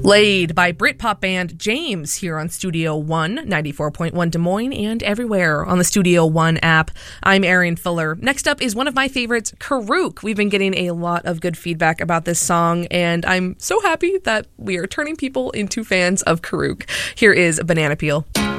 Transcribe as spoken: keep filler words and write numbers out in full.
Laid by Britpop band James here on Studio One, ninety-four point one Des Moines, and everywhere on the Studio One app. I'm Arian Fuller. Next up is one of my favorites, Karuk. We've been getting a lot of good feedback about this song, and I'm so happy that we are turning people into fans of Karuk. Here is Banana Peel.